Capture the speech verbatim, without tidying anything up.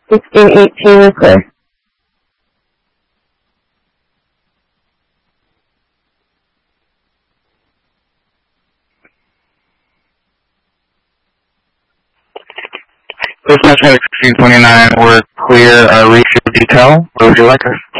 sixteen eighteen is clear. Dispatch sixteen twenty-nine, we're clear. Uh, refill detail. Where would you like us?